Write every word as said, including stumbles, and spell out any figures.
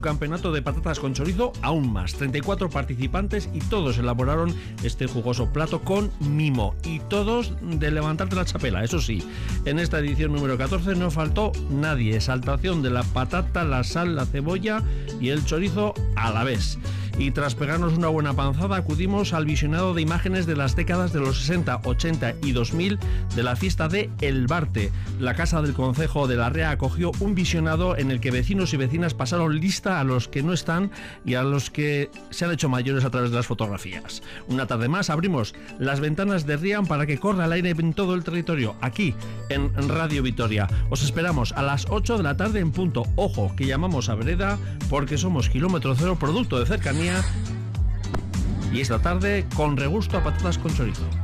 Campeonato de patatas con chorizo aún más, treinta y cuatro participantes y todos elaboraron este jugoso plato con mimo y todos de levantarte la chapela, eso sí. En esta edición número catorce no faltó nadie, exaltación de la patata, la sal, la cebolla y el chorizo a la vez. Y tras pegarnos una buena panzada acudimos al visionado de imágenes de las décadas de los sesenta, ochenta y dos mil de la fiesta de El Barte. La Casa del Concejo de Larrea acogió un visionado en el que vecinos y vecinas pasaron lista a los que no están y a los que se han hecho mayores a través de las fotografías. Una tarde más abrimos las ventanas de Rian para que corra el aire en todo el territorio, aquí en Radio Vitoria. Os esperamos a las ocho de la tarde en punto. Ojo, que llamamos a vereda porque somos kilómetro cero, producto de cercanía. Y esta tarde con regusto a patatas con chorizo.